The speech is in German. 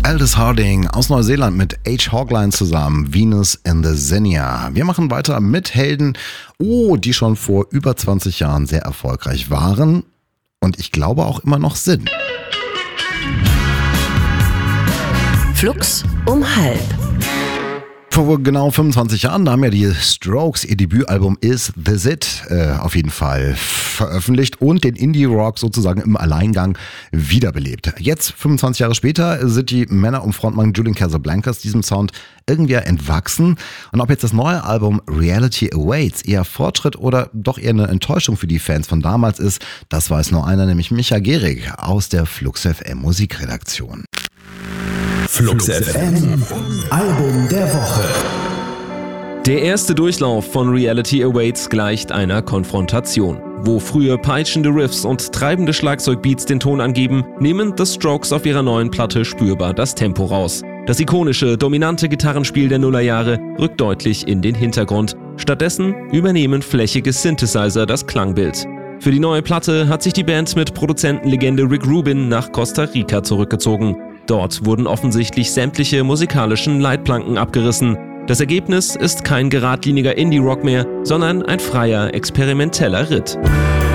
Aldous Harding aus Neuseeland mit H. Hogline zusammen, Venus in the Zinnia. Wir machen weiter mit Helden, die schon vor über 20 Jahren sehr erfolgreich waren und ich glaube auch immer noch sind. Flux um halb. Vor genau 25 Jahren, da haben ja die Strokes ihr Debütalbum Is This It auf jeden Fall veröffentlicht und den Indie-Rock sozusagen im Alleingang wiederbelebt. Jetzt, 25 Jahre später, sind die Männer um Frontmann Julian Casablancas diesem Sound irgendwie entwachsen. Und ob jetzt das neue Album Reality Awaits eher Fortschritt oder doch eher eine Enttäuschung für die Fans von damals ist, das weiß nur einer, nämlich Micha Gehrig aus der Flux FM Musikredaktion. Flux FM, Album der Woche. Der erste Durchlauf von Reality Awaits gleicht einer Konfrontation. Wo früher peitschende Riffs und treibende Schlagzeugbeats den Ton angeben, nehmen The Strokes auf ihrer neuen Platte spürbar das Tempo raus. Das ikonische, dominante Gitarrenspiel der Nullerjahre rückt deutlich in den Hintergrund. Stattdessen übernehmen flächige Synthesizer das Klangbild. Für die neue Platte hat sich die Band mit Produzentenlegende Rick Rubin nach Costa Rica zurückgezogen. Dort wurden offensichtlich sämtliche musikalischen Leitplanken abgerissen. Das Ergebnis ist kein geradliniger Indie-Rock mehr, sondern ein freier, experimenteller Ritt.